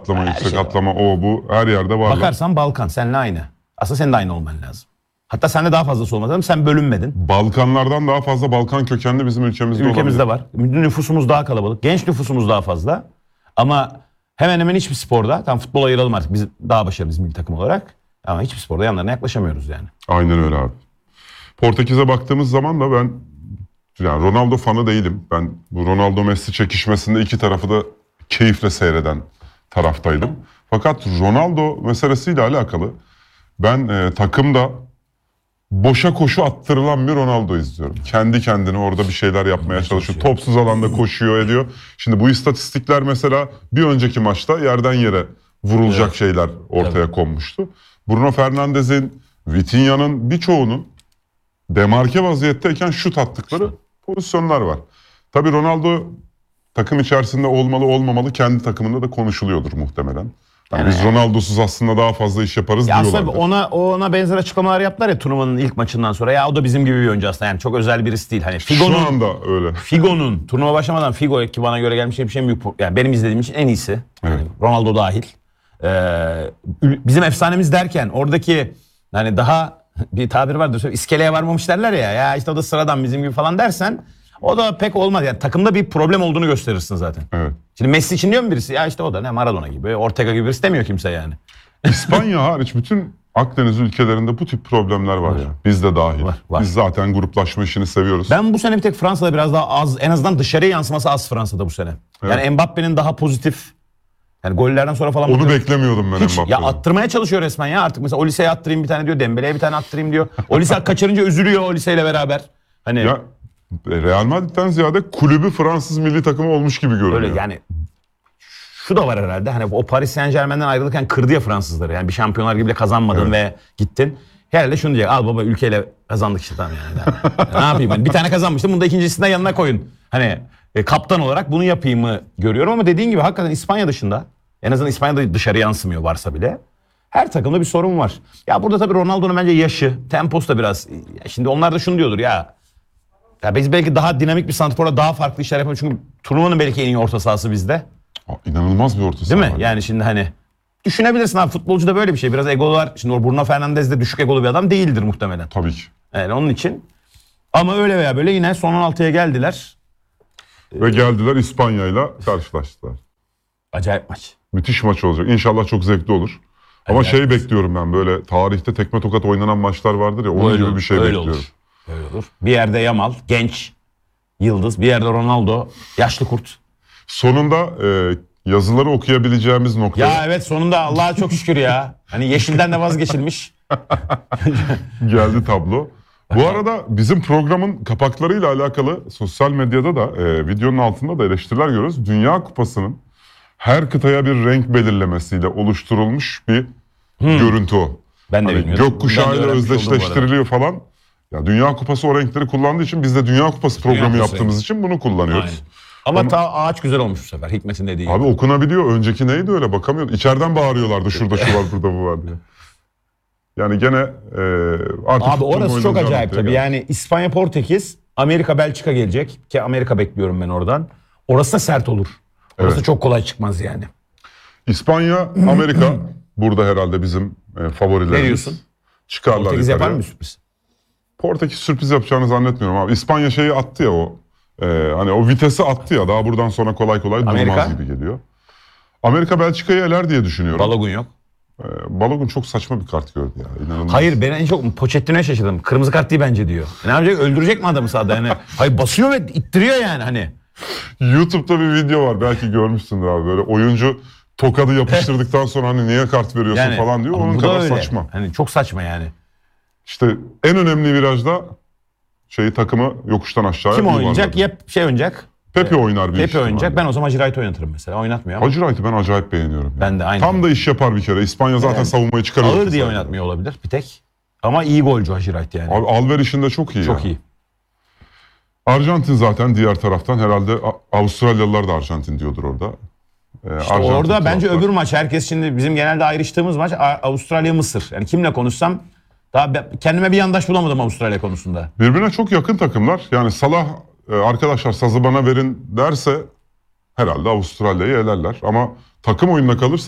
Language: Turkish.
atlama, yüksek şey atlama, o bu her yerde var. Bakarsan Balkan seninle aynı. Aslında senin de aynı olman lazım. Hatta sende daha fazlası olmaz lazım. Sen bölünmedin. Balkanlardan daha fazla Balkan kökenli bizim ülkemizde olabilir. Ülkemizde var. Nüfusumuz daha kalabalık. Genç nüfusumuz daha fazla. Ama hemen hemen hiçbir sporda, tam futbola ayıralım artık, biz daha başarılıyız milli takım olarak. Ama hiçbir sporda yanlarına yaklaşamıyoruz yani. Aynen öyle abi. Portekiz'e baktığımız zaman da ben yani Ronaldo fanı değilim. Ben bu Ronaldo Messi çekişmesinde iki tarafı da keyifle seyreden taraftaydım. Fakat Ronaldo meselesiyle alakalı ben takımda boşa koşu attırılan bir Ronaldo izliyorum. Kendi kendine orada bir şeyler yapmaya çalışıyor. Topsuz alanda koşuyor ediyor. Şimdi bu istatistikler mesela bir önceki maçta yerden yere vurulacak şeyler ortaya konmuştu. Bruno Fernandes'in, Vitinha'nın birçoğunun demarke vaziyetteyken şut attıkları pozisyonlar var. Tabii Ronaldo takım içerisinde olmalı olmamalı kendi takımında da konuşuluyordur muhtemelen. Yani biz Ronaldo'suz aslında daha fazla iş yaparız Ya diyorlardır. aslında ona benzer açıklamalar yaptılar ya turnuvanın ilk maçından sonra. Ya o da bizim gibi bir oyuncu aslında, yani çok özel birisi değil. Hani Şu anda öyle. Figo'nun turnuva başlamadan Figo ki bana göre gelmiş en büyük, yani benim izlediğim için en iyisi. Yani Ronaldo dahil. Bizim efsanemiz derken oradaki hani daha bir tabir vardır, iskeleye varmamış derler ya. Ya işte o da sıradan bizim gibi falan dersen o da pek olmaz. Yani takımda bir problem olduğunu gösterirsin zaten. Evet. Şimdi Messi için diyor mu birisi? Ya işte o da ne Maradona gibi, Ortega gibi birisi demiyor kimse yani. İspanya hariç bütün Akdeniz ülkelerinde bu tip problemler var ya. Biz de dahil. Var. Biz zaten gruplaşma işini seviyoruz. Ben bu sene bir tek Fransa'da biraz daha az, en azından dışarıya yansıması az Fransa'da bu sene. Evet. Yani Mbappe'nin daha pozitif, yani gollerden sonra falan. Onu beklemiyordum ben Mbappe'den. Ya attırmaya çalışıyor resmen ya artık. Mesela Olise'ye attırayım bir tane diyor, Dembele'ye bir tane attırayım diyor. Olise kaçırınca üzülüyor Olise'yle beraber. Hani Ya Real Madrid'den ziyade kulübü Fransız milli takımı olmuş gibi görünüyor. öyle yani. Şu da var herhalde, hani o Paris Saint-Germain'den ayrılırken kırdı ya Fransızları. Yani bir şampiyonlar gibi de kazanmadın ve gittin. Herhalde şunu diyecek, al baba ülkeyle kazandık işte tamam yani. Ne yapayım ben? Bir tane kazanmıştım, bunu da ikincisinden yanına koyun. Hani kaptan olarak bunu yapayım mı görüyorum ama dediğin gibi hakikaten İspanya dışında, en azından İspanya'da dışarı yansımıyor varsa bile, her takımda bir sorun var. Ya burada tabii Ronaldo'nun bence yaşı, temposu da biraz, şimdi onlar da şunu diyordur ya biz belki daha dinamik bir santrforla daha farklı işler yapalım çünkü turnuvanın belki en iyi orta sahası bizde. İnanılmaz bir orta saha. Değil mi? Yani şimdi hani düşünebilirsin abi, futbolcu da böyle bir şey. Biraz egolar. Şimdi o Bruno Fernandes de düşük egolu bir adam değildir muhtemelen. Tabii ki. Yani onun için. Ama öyle veya böyle yine son 16'ya geldiler. Ve geldiler İspanya'yla karşılaştılar. Acayip maç. Müthiş maç olacak. İnşallah çok zevkli olur. Ama şeyi bekliyorum ben, böyle tarihte tekme tokat oynanan maçlar vardır ya, onun gibi bir şey bekliyorum. Olur. Öyle olur. Bir yerde Yamal, genç, yıldız. Bir yerde Ronaldo, yaşlı kurt. Sonunda yazıları okuyabileceğimiz nokta. Ya evet, sonunda Allah'a çok şükür ya. Hani yeşilden de vazgeçilmiş. Geldi tablo. Bu arada bizim programın kapaklarıyla alakalı sosyal medyada da videonun altında da eleştiriler görüyoruz. Dünya Kupası'nın her kıtaya bir renk belirlemesiyle oluşturulmuş bir görüntü o. Ben de Hani bilmiyorum. gökkuşağıyla Ben de öğrenmiş oldum bu özdeşleştiriliyor falan. Ya Dünya Kupası o renkleri kullandığı için biz de Dünya Kupası programı Kupası yaptığımız için bunu kullanıyoruz. Aynen. Ama ağaç güzel olmuş bu sefer. Hikmet'in dediği gibi. Abi okunabiliyor. Önceki neydi öyle, bakamıyordum. İçeriden bağırıyorlardı şurada şu var burada bu var diye. Yani gene artık abi orası çok oynanacağını acayip tabii. geldi. Yani İspanya, Portekiz, Amerika, Belçika gelecek. Ki Amerika bekliyorum ben oradan. Orası da sert olur. Orası Evet. çok kolay çıkmaz yani. İspanya, Amerika burada herhalde bizim favorilerimiz. Ne diyorsun? Çıkarlar Portekiz yukarıya. yapar mı sürpriz? Portekiz sürpriz yapacağını zannetmiyorum abi. İspanya şeyi attı ya o. Hani o vitesi attı ya, daha buradan sonra kolay kolay Amerika? durmaz gibi geliyor. Amerika Belçika'yı eler diye düşünüyorum. Balogun yok. Balogun çok saçma bir kart gördü ya. İnanılmaz. Hayır, ben en çok Pochettino'ya şaşırdım. Kırmızı kart değil bence diyor. Ne yapacak? Öldürecek mi adamı sahada yani? Hayır, basıyor ve ittiriyor yani hani. YouTube'da bir video var, belki görmüşsündür abi, böyle oyuncu tokadı yapıştırdıktan sonra hani niye kart veriyorsun Yani, falan diyor. ama Onun bu da kadar öyle. saçma. Hani çok saçma yani. İşte en önemli virajda takımı yokuştan aşağıya Kim yuvarladı. oynayacak? Ya oynayacak. Pepe oynar bir Pepe oynayacak. ihtimalle. Ben o zaman Giroud oynatırım mesela. Oynatmıyor ama. Hacı Wright'ı ben acayip beğeniyorum. Ben de aynı. Tam da iş yapar bir kere. İspanya zaten savunmayı çıkarır. Ağır diye oynatmıyor olabilir bir tek. Ama iyi golcü Giroud yani. Abi Alver işinde çok iyi. Çok iyi. Arjantin zaten diğer taraftan, herhalde Avustralyalılar da Arjantin diyordur orada. İşte orada bence öbür maç, herkes şimdi bizim genelde ayrıştığımız maç Avustralya-Mısır. Yani kimle konuşsam daha kendime bir yandaş bulamadım Avustralya konusunda. Birbirine çok yakın takımlar. Yani Salah arkadaşlar sazı bana verin derse herhalde Avustralya'yı elerler. Ama takım oyununa kalırsa